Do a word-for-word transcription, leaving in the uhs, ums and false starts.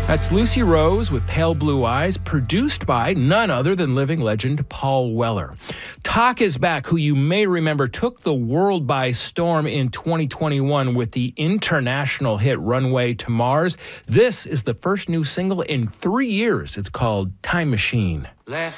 That's Lucy Rose with Pale Blue Eyes, produced by none other than living legend Paul Weller. Talk is Back, who you may remember took the world by storm in twenty twenty-one with the international hit Runway to Mars. This is the first new single in three years. It's called Time Machine. Left